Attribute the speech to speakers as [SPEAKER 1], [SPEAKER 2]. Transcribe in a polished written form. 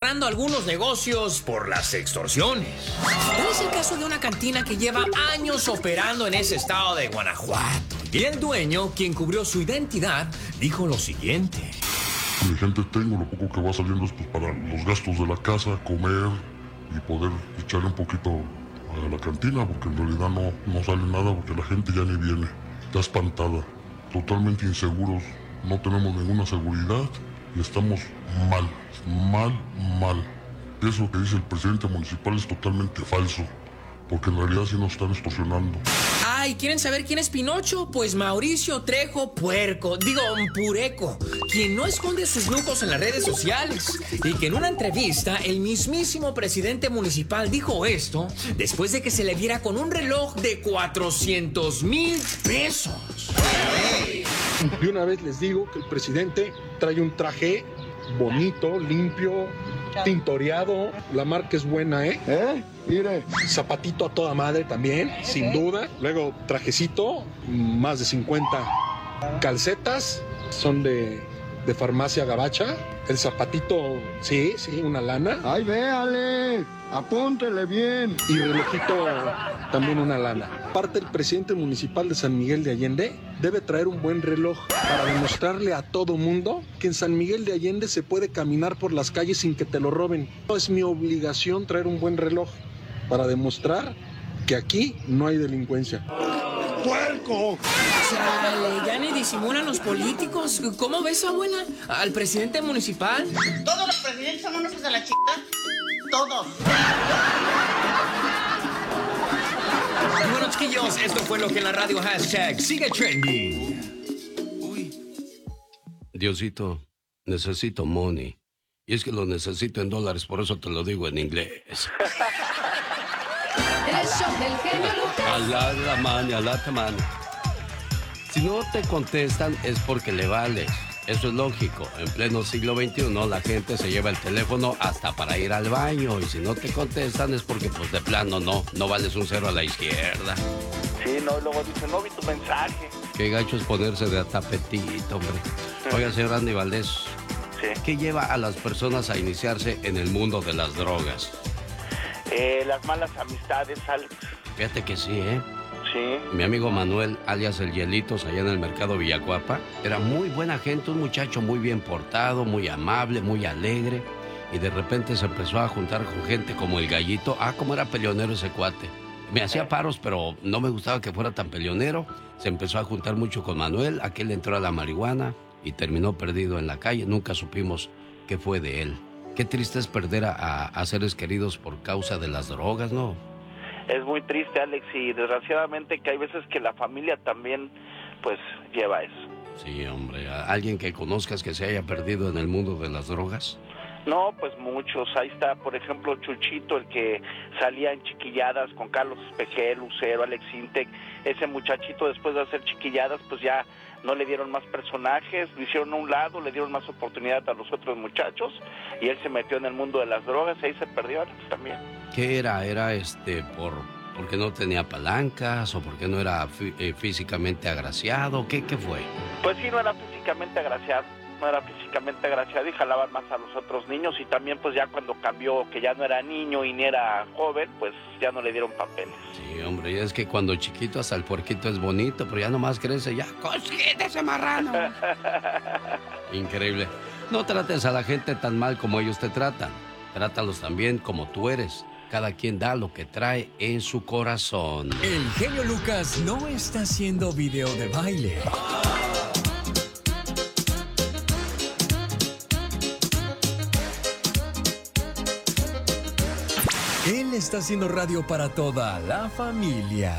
[SPEAKER 1] cerrando algunos negocios por las extorsiones. Tal es el caso de una cantina que lleva años operando en ese estado de Guanajuato. Y el dueño, quien cubrió su identidad, dijo lo siguiente.
[SPEAKER 2] Mi gente, tengo lo poco que va saliendo es pues para los gastos de la casa, comer y poder echarle un poquito a la cantina, porque en realidad no sale nada, porque la gente ya ni viene, está espantada, totalmente inseguros, no tenemos ninguna seguridad y estamos mal. Eso que dice el presidente municipal es totalmente falso, porque en realidad sí nos están extorsionando.
[SPEAKER 1] Ay, ¿quieren saber quién es Pinocho? Pues Mauricio Trejo Pureco, quien no esconde sus lujos en las redes sociales. Y que en una entrevista, el mismísimo presidente municipal dijo esto después de que se le viera con un reloj de 400,000 pesos.
[SPEAKER 3] De una vez les digo que el presidente trae un traje bonito, limpio, tintoreado. La marca es buena, ¿eh? Mire. Zapatito a toda madre también, sin duda. Luego trajecito, más de 50. Calcetas son de farmacia gabacha. El zapatito, sí, una lana.
[SPEAKER 4] ¡Ay, véale! ¡Apúntele bien!
[SPEAKER 3] Y relojito, también una lana. Aparte, el presidente municipal de San Miguel de Allende debe traer un buen reloj para demostrarle a todo mundo que en San Miguel de Allende se puede caminar por las calles sin que te lo roben. Es mi obligación traer un buen reloj para demostrar que aquí no hay delincuencia.
[SPEAKER 4] ¡Puerco!
[SPEAKER 1] Chale, ya ni disimulan los políticos. ¿Cómo ves, abuela? ¿Al presidente municipal?
[SPEAKER 5] Todos los presidentes son unos hijos de la chica. Todos.
[SPEAKER 1] Y bueno, chiquillos, esto fue lo que en la radio hashtag sigue trending.
[SPEAKER 6] Diosito, necesito money. Y es que lo necesito en dólares, por eso te lo digo en inglés.
[SPEAKER 7] El show del genio Lucas.
[SPEAKER 6] A la mano. Si no te contestan es porque le vales. Eso es lógico. En pleno siglo XXI la gente se lleva el teléfono hasta para ir al baño. Y si no te contestan es porque pues de plano no vales un cero a la izquierda.
[SPEAKER 8] Sí, no, luego dice, no vi tu mensaje.
[SPEAKER 6] Qué gacho es ponerse de tapetito, hombre. Oiga, señor Andy Valdés,
[SPEAKER 8] Sí.
[SPEAKER 6] ¿qué lleva a las personas a iniciarse en el mundo de las drogas?
[SPEAKER 8] Las malas amistades, Alex.
[SPEAKER 6] Fíjate que sí, ¿eh?
[SPEAKER 8] Sí.
[SPEAKER 6] Mi amigo Manuel, alias el Hielitos, allá en el mercado Villacuapa, era muy buena gente, un muchacho muy bien portado, muy amable, muy alegre, y de repente se empezó a juntar con gente como el Gallito. Como era peleonero ese cuate. Me hacía paros, pero no me gustaba que fuera tan peleonero. Se empezó a juntar mucho con Manuel, aquel entró a la marihuana y terminó perdido en la calle. Nunca supimos qué fue de él. Qué triste es perder a seres queridos por causa de las drogas, ¿no?
[SPEAKER 8] Es muy triste, Alex, y desgraciadamente que hay veces que la familia también, pues, lleva eso.
[SPEAKER 6] Sí, hombre. ¿Alguien que conozcas que se haya perdido en el mundo de las drogas?
[SPEAKER 8] No, pues muchos. Ahí está, por ejemplo, Chuchito, el que salía en Chiquilladas con Carlos Espejel, Lucero, Alex Intec. Ese muchachito, después de hacer Chiquilladas, pues ya no le dieron más personajes, lo hicieron a un lado, le dieron más oportunidad a los otros muchachos, y él se metió en el mundo de las drogas, y ahí se perdió, Alex, también.
[SPEAKER 6] ¿Qué era? ¿Era porque no tenía palancas o porque no era físicamente agraciado? ¿Qué fue?
[SPEAKER 8] Pues sí, no era físicamente agraciado y jalaban más a los otros niños, y también pues ya cuando cambió, que ya no era niño y ni era joven, pues ya no le dieron papeles.
[SPEAKER 6] Sí, hombre, y es que cuando chiquito hasta el puerquito es bonito, pero ya nomás crece, ya, ¡cosquita ese marrano! Increíble. No trates a la gente tan mal como ellos te tratan. Trátalos también como tú eres. Cada quien da lo que trae en su corazón.
[SPEAKER 9] El genio Lucas no está haciendo video de baile. Él está haciendo radio para toda la familia.